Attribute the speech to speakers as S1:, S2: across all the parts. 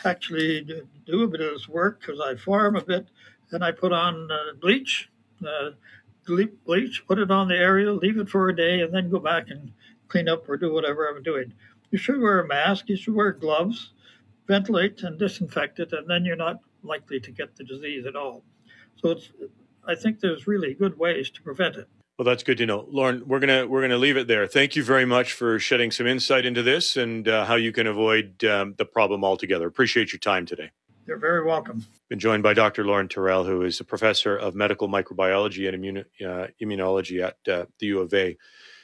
S1: actually do a bit of this work because I farm a bit, and I put on bleach, put it on the area, leave it for a day, and then go back and clean up or do whatever I'm doing. You should wear a mask. You should wear gloves, ventilate and disinfect it, and then you're not likely to get the disease at all. So I think there's really good ways to prevent it.
S2: Well, that's good to know. Lauren, we're gonna leave it there. Thank you very much for shedding some insight into this and how you can avoid the problem altogether. Appreciate your time today.
S1: You're very welcome.
S2: Been joined by Dr. Lauren Terrell, who is a professor of medical microbiology and immunology at the U of A.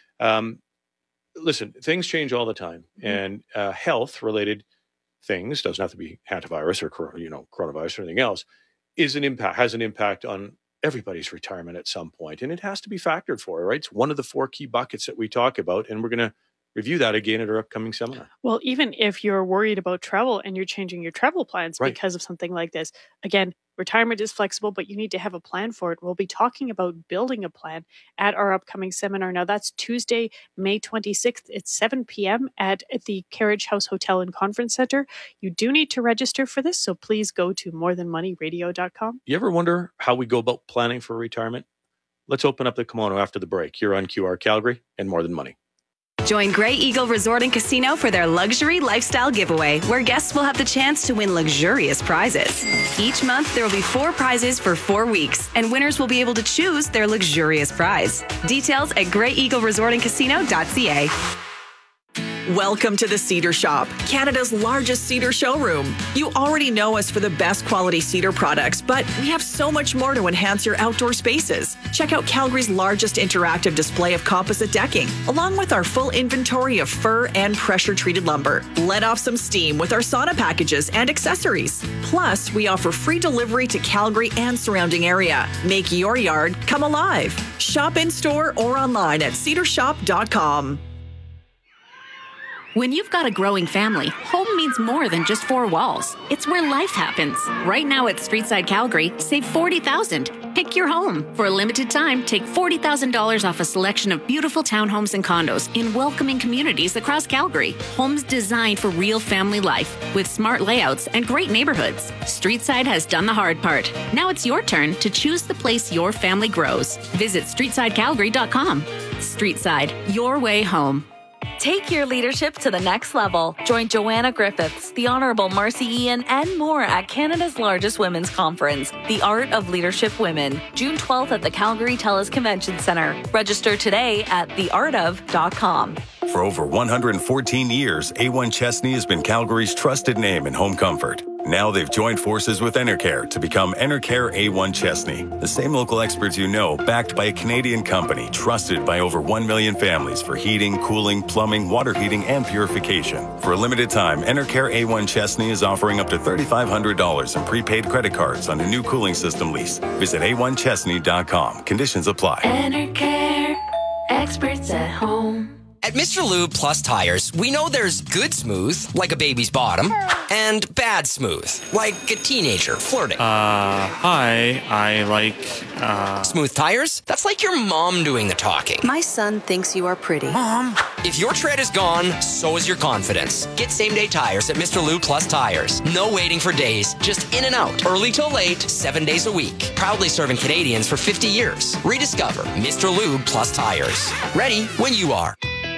S2: Listen, things change all the time, and health-related things, doesn't have to be hantavirus or coronavirus or anything else, has an impact on everybody's retirement at some point, and it has to be factored for, right? It's one of the 4 key buckets that we talk about, and we're going to review that again at our upcoming seminar.
S3: Well, even if you're worried about travel and you're changing your travel plans because of something like this, again, retirement is flexible, but you need to have a plan for it. We'll be talking about building a plan at our upcoming seminar. Now, that's Tuesday, May 26th. It's 7 p.m. at the Carriage House Hotel and Conference Center. You do need to register for this, so please go to morethanmoneyradio.com.
S2: You ever wonder how we go about planning for retirement? Let's open up the kimono after the break here on QR Calgary and More Than Money.
S4: Join Grey Eagle Resort and Casino for their luxury lifestyle giveaway, where guests will have the chance to win luxurious prizes. Each month, there will be 4 prizes for 4 weeks, and winners will be able to choose their luxurious prize. Details at greyeagleresortandcasino.ca.
S5: Welcome to the Cedar Shop, Canada's largest cedar showroom. You already know us for the best quality cedar products, but we have so much more to enhance your outdoor spaces. Check out Calgary's largest interactive display of composite decking, along with our full inventory of fir and pressure-treated lumber. Let off some steam with our sauna packages and accessories. Plus, we offer free delivery to Calgary and surrounding area. Make your yard come alive. Shop in-store or online at cedarshop.com.
S6: When you've got a growing family, home means more than just 4 walls. It's where life happens. Right now at Streetside Calgary, save $40,000. Pick your home. For a limited time, take $40,000 off a selection of beautiful townhomes and condos in welcoming communities across Calgary. Homes designed for real family life with smart layouts and great neighborhoods. Streetside has done the hard part. Now it's your turn to choose the place your family grows. Visit streetsidecalgary.com. Streetside, your way home.
S7: Take your leadership to the next level. Join Joanna Griffiths, the Honourable Marcy Ian, and more at Canada's largest women's conference, The Art of Leadership Women, June 12th at the Calgary TELUS Convention Centre. Register today at theartof.com.
S8: For over 114 years, A1 Chesney has been Calgary's trusted name in home comfort. Now they've joined forces with Enercare to become Enercare A1 Chesney. The same local experts you know, backed by a Canadian company, trusted by over 1 million families for heating, cooling, plumbing, water heating, and purification. For a limited time, Enercare A1 Chesney is offering up to $3,500 in prepaid credit cards on a new cooling system lease. Visit a1chesney.com. Conditions apply.
S9: Enercare, experts at home.
S10: At Mr. Lube Plus Tires, we know there's good smooth, like a baby's bottom, and bad smooth, like a teenager flirting.
S11: Hi, I like,
S10: Smooth tires? That's like your mom doing the talking.
S12: My son thinks you are pretty.
S10: Mom! If your tread is gone, so is your confidence. Get same-day tires at Mr. Lube Plus Tires. No waiting for days, just in and out. Early till late, 7 days a week. Proudly serving Canadians for 50 years. Rediscover Mr. Lube Plus Tires. Ready when you are.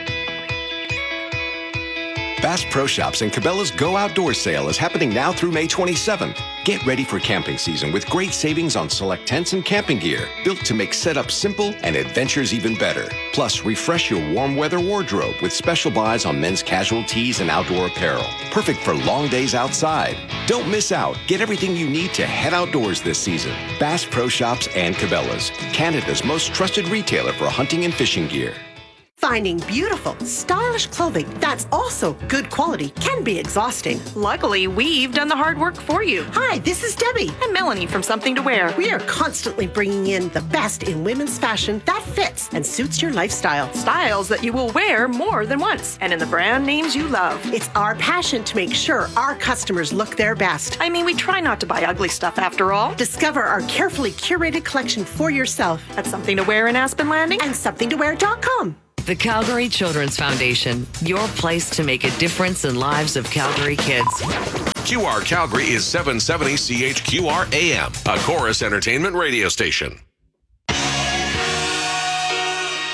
S13: Bass Pro Shops and Cabela's Go Outdoors sale is happening now through May 27th. Get ready for camping season with great savings on select tents and camping gear, built to make setup simple and adventures even better. Plus, refresh your warm weather wardrobe with special buys on men's casual tees and outdoor apparel. Perfect for long days outside. Don't miss out. Get everything you need to head outdoors this season. Bass Pro Shops and Cabela's, Canada's most trusted retailer for hunting and fishing gear.
S14: Finding beautiful, stylish clothing that's also good quality can be exhausting.
S15: Luckily, we've done the hard work for you.
S14: Hi, this is Debbie.
S15: And Melanie from Something to Wear.
S14: We are constantly bringing in the best in women's fashion that fits and suits your lifestyle.
S15: Styles that you will wear more than once, and in the brand names you love.
S14: It's our passion to make sure our customers look their best.
S15: I mean, we try not to buy ugly stuff after all.
S14: Discover our carefully curated collection for yourself
S15: at Something to Wear in Aspen Landing
S14: and somethingtowear.com.
S16: The Calgary Children's Foundation, your place to make a difference in lives of Calgary kids.
S17: QR Calgary is 770 CHQR AM, a Chorus Entertainment radio station.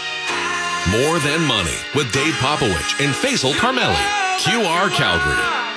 S17: More Than Money with Dave Popowich and Faisal Carmeli. QR Calgary.